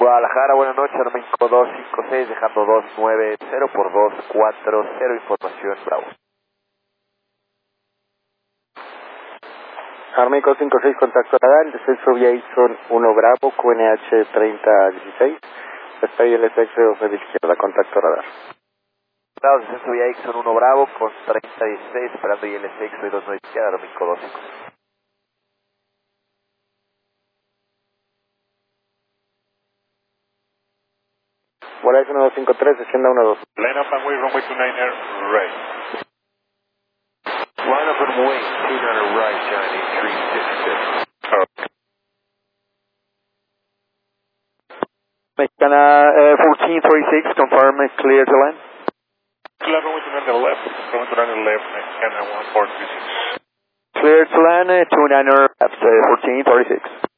Guadalajara, buenas noches, Armenico 256, dejando 290 por 240, información, Bravo. Armenico 56, contacto radar, descenso Jason 1 Bravo, QNH 3016, está ILSX 2 de izquierda, contacto radar. Bravo, descenso Jason 1 Bravo, con 3016, esperando ILSX 2 de izquierda, Armenico 256. Horizon 153, descienda 12. Line up and wait, runway 29er, right. Line up and wait, 29er right, Johnny 366. Okay. Mexicana 1436, confirm it's clear to land. Runway 29er left, runway 29er left, Mexicana 1436. Clear to land, 29er left, 1436.